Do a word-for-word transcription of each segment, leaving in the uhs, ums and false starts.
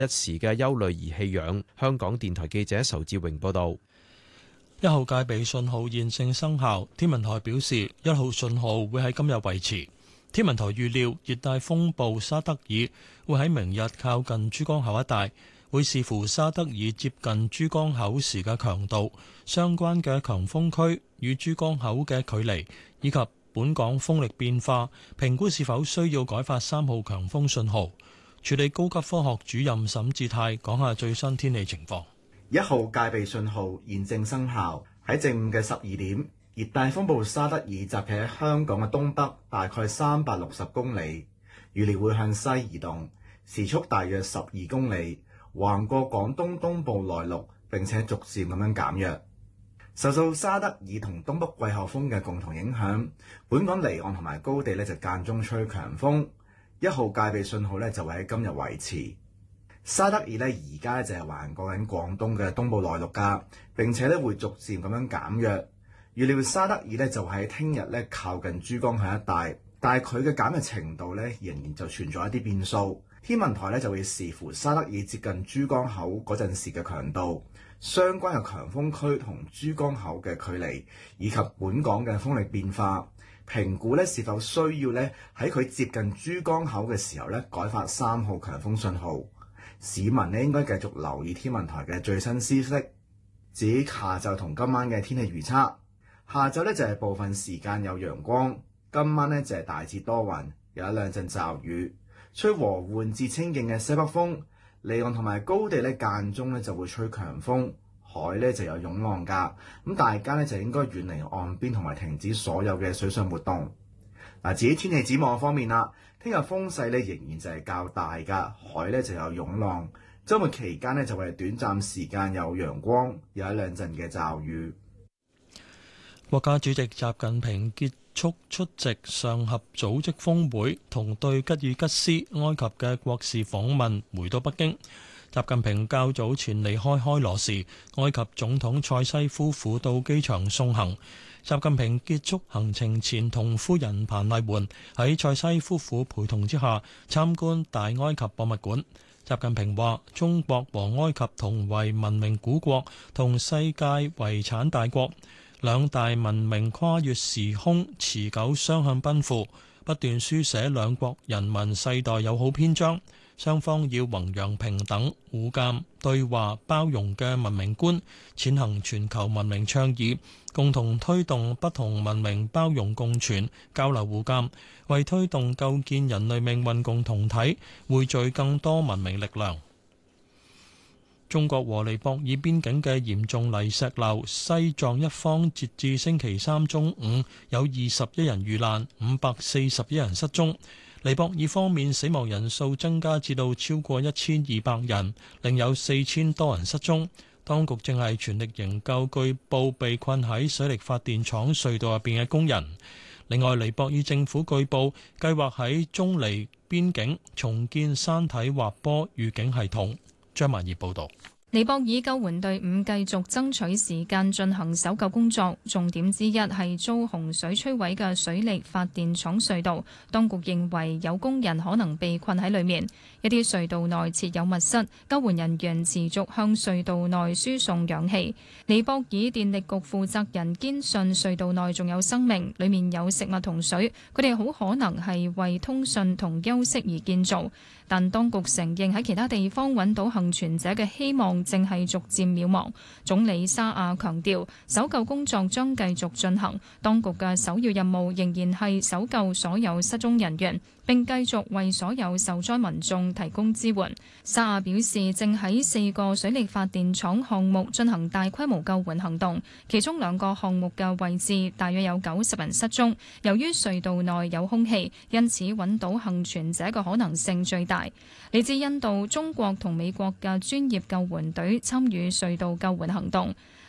一時嘅憂慮而棄養。香港電台記者仇志榮報導。 一號戒備信號現正生效，天文台表示一號信號會喺今日維持。天文台預料熱帶風暴沙德爾會喺明日靠近珠江口一帶，會視乎沙德爾接近珠江口時嘅強度、相關嘅強風區與珠江口嘅距離，以及本港風力變化，評估是否需要改發三號強風信號。處理高級科學主任沈志泰講下最新天氣情況。 一號戒備信號現正生效，喺正午嘅十二點，熱帶風暴沙德爾集結喺香港嘅東北，大概三百六十公里，預料會向西移動，時速大約十二公里，橫過廣東東部內陸，並且逐漸咁樣減弱。受到沙德爾同東北季候風嘅共同影響，本港離岸同埋高地咧就間中吹強風，一號戒備信號咧就會喺今日維持。沙德爾咧而家就係橫過緊廣東嘅東部內陸㗎，並且咧會逐漸咁樣減弱。預料沙德爾咧就喺聽日咧靠近珠江口一帶，但係佢嘅減弱程度咧仍然就存在一啲變數。天文台咧就會視乎沙德爾接近珠江口嗰陣時嘅強度、相關嘅強風區同珠江口嘅距離，以及本港嘅風力變化，評估咧是否需要咧喺佢接近珠江口嘅時候咧改發三號強風信號。市民咧應該繼續留意天文台嘅最新消息。至於下晝同今晚嘅天氣預測，下晝咧就係部分時間有陽光，今晚咧就係大致多雲，有一兩陣驟雨，吹和緩至清勁嘅西北風，離岸同埋高地咧間中咧就會吹強風，海咧就有湧浪㗎。咁大家咧就應該遠離岸邊同埋停止所有嘅水上活動。嗱，至於天氣展望方面啦，聽日風勢咧仍然就係較大㗎，海咧就有湧浪。週末期間咧就會係短暫時間有陽光，有一兩陣嘅驟雨。 國家主席習近平結束出席上合組織峰會同對吉爾吉斯、埃及嘅國事訪問，回到北京。習近平較早前離開開羅時，埃及總統塞西夫婦到機場送行。習近平結束行程前，同夫人彭麗媛喺塞西夫婦陪同之下參觀大埃及博物館。習近平話：中國和埃及同為文明古國同世界遺產大國，兩大文明跨越時空，持久雙向奔赴，不斷書寫兩國人民世代友好篇章。雙方要弘揚平等、互鑑、對話、包容嘅文明觀，踐行全球文明倡議，共同推動不同文明包容共存、交流互鑑，為推動構建人類命運共同體，匯聚更多文明力量。中國和尼泊爾邊境嘅嚴重泥石流，西藏一方截至星期三中午有二十一人遇難，五百四十一人失蹤。尼泊爾方面死亡人數增加至到超過一千二百人，另有四千多人失蹤。當局正係全力營救據報被困喺水力發電廠隧道入邊嘅工人。另外，尼泊爾政府據報計劃喺中尼邊境重建山體滑坡預警系統。張萬業報導。 尼泊爾救援隊伍繼續爭取時間進行搜救工作，重點之一係遭洪水摧毀嘅水力發電廠隧道。當局認為有工人可能被困喺裡面，一啲隧道內設有密室，救援人員持續向隧道內輸送氧氣。尼泊爾電力局負責人堅信隧道內仲有生命，裡面有食物同水，佢哋好可能係為通訊同休息而建造。但當局承認喺其他地方揾到幸存者嘅希望正係逐漸渺茫。總理沙亞強調，搜救工作將繼續進行，當局嘅首要任務仍然係搜救所有失蹤人員，並繼續為所有受災民眾提供支援。沙亞表示，正喺四個水力發電廠項目進行大規模救援行動，其中兩個項目嘅位置大約有九十人失蹤。由於隧道內有空氣，因此揾到幸存者嘅可能性最大。嚟自印度、中國同美國嘅專業救援隊參與隧道救援行動。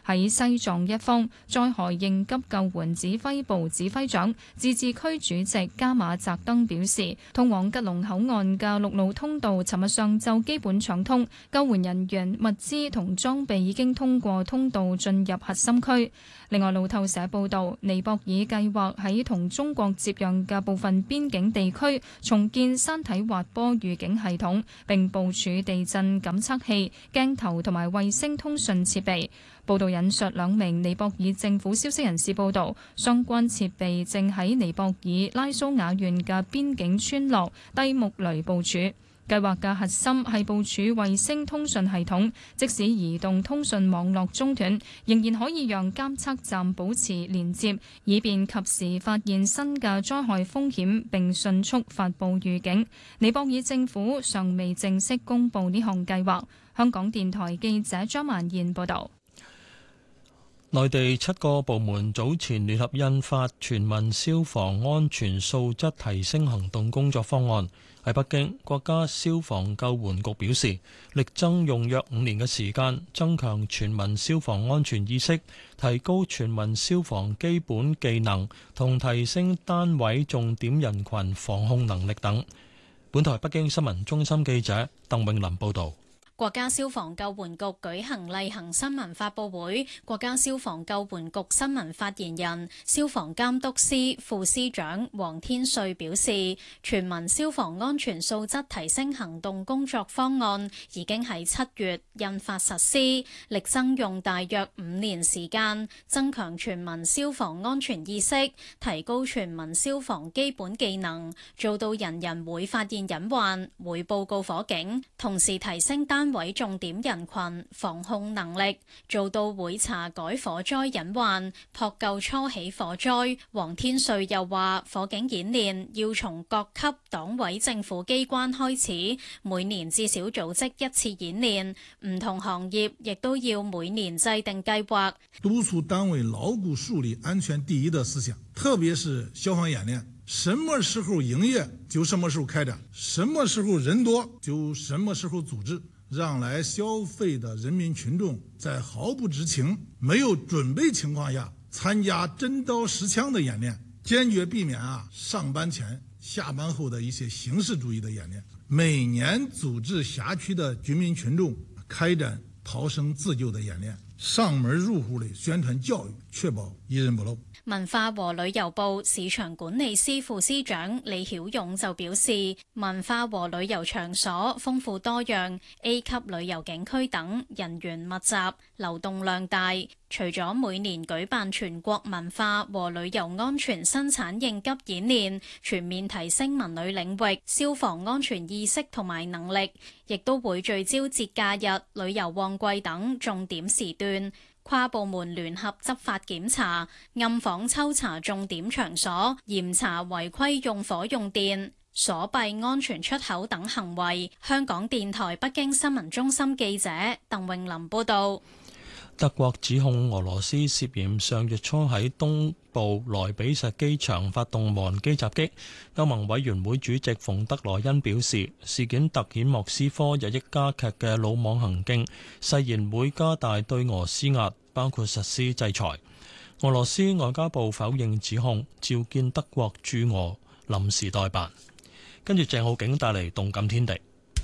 喺西藏一方，災害應急救援指揮部指揮長、自治區主席加馬澤登表示，通往吉隆口岸嘅陸路通道尋日上晝基本暢通，救援人員、物資同裝備已經通過通道進入核心區。另外，路透社報道，尼泊爾計劃喺同中國接壤嘅部分邊境地區重建山體滑坡預警系統，並部署地震感測器、鏡頭同埋衛星通訊設備。報道引述兩名尼泊爾政府消息人士報道，相關設備正喺尼泊爾拉蘇瓦縣嘅邊境村落低木雷部署。計劃嘅核心係部署衛星通訊系統，即使移動通訊網絡中斷，仍然可以讓監測站保持連接，以便及時發現新嘅災害風險並迅速發布預警。尼泊爾政府尚未正式公布呢項計劃。香港電台記者張曼燕報導。 內地七個部門早前聯合印發全民消防安全素質提升行動工作方案。喺北京，國家消防救援局表示，力爭用約五年嘅時間，增強全民消防安全意識，提高全民消防基本技能，同提升單位重點人群防控能力等。本台北京新聞中心記者鄧永林報導。 國家消防救援局舉行例行新聞發佈會，國家消防救援局新聞發言人、消防監督司副司長黃天瑞表示，全民消防安全素質提升行動工作方案已經喺七月印發實施，力爭用大約五年時間，增強全民消防安全意識，提高全民消防基本技能，做到人人會發現隱患、會報告火警，同時提升單位重點人群防控能力，做到會查改火災隱患、撲救初起火災。黃天瑞又話，火警演練要從各級黨委政府機關開始，每年至少組織一次演練，唔同行業亦都要每年制定計劃， 督促單位牢固樹立安全第一的思想，特別是消防演練，什麼時候營業就什麼時候開展，什麼時候人多就什麼時候組織，讓來消費的人民群眾在毫不知情、沒有準備情況下參加真刀實槍的演練，堅決避免啊上班前、下班後的一些形式主義的演練。每年組織轄區的居民群眾開展逃生自救的演練，上門入戶的宣傳教育，確保一人不漏。 文化和旅遊部市場管理司副司長李曉勇就表示，文化和旅遊場所豐富多樣 ，A 級旅遊景區等人員密集，流動量大。除咗每年舉辦全國文化和旅遊安全生產應急演練，全面提升文旅領域消防安全意識同埋能力，亦都會聚焦節假日、旅遊旺季等重點時段，跨部門聯合執法檢查，暗訪抽查重點場所，嚴查違規用火用電、鎖閉安全出口等行為。香港電台北京新聞中心記者鄧詠琳報道。 德國指控俄羅斯涉嫌上月初喺東部萊比錫機場發動無人機襲擊。歐盟委員會主席馮德萊恩表示，事件突顯莫斯科日益加劇嘅魯莽行徑，誓言會加大對俄施壓，包括實施制裁。俄羅斯外交部否認指控，召見德國駐俄臨時代辦。跟住鄭浩景帶嚟動感天地。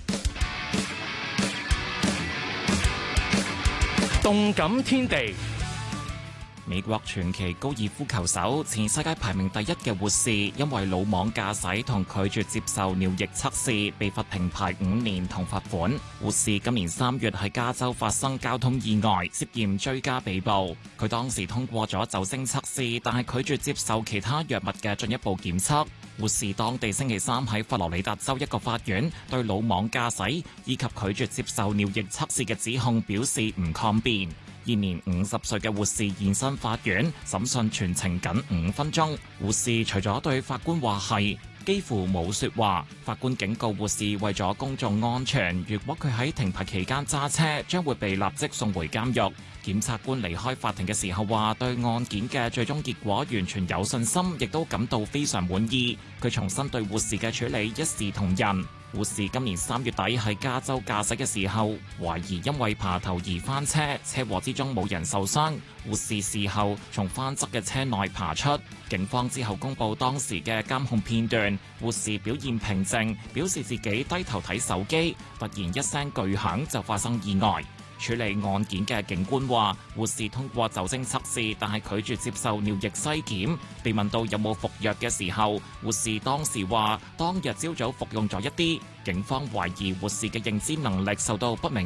動感天地，美國傳奇高爾夫球手、前世界排名第一嘅活士，因為魯莽駕駛同拒絕接受尿液測試，被罰停牌五年同罰款。活士今年三月喺加州發生交通意外，涉嫌追加被捕。佢當時通過咗酒精測試，但係拒絕接受其他藥物嘅進一步檢測。活士當地星期三喺佛羅里達州一個法院對魯莽駕駛以及拒絕接受尿液測試嘅指控表示唔抗辯。現年五十歲嘅活士現身法院，審訊全程僅五分鐘。活士除咗對法官話係，幾乎冇說話。法官警告活士為咗公眾安全，如果佢喺停牌期間揸車，將會被立即送回監獄。檢察官離開法庭嘅時候話，對案件嘅最終結果完全有信心，亦都感到非常滿意。佢重申對活士嘅處理一視同仁。 護士今年三月底喺加州駕駛嘅時候，懷疑因為爬頭而翻車，車禍之中冇人受傷。護士事後從翻側嘅車內爬出，警方之後公布當時嘅監控片段。護士表現平靜，表示自己低頭睇手機，突然一聲巨響就發生意外。處理案件嘅警官話，護士通過酒精測試，但係拒絕接受尿液篩檢。被問到有冇服藥嘅時候，護士當時話當日朝早服用咗一啲。警方懷疑護士嘅認知能力受到不明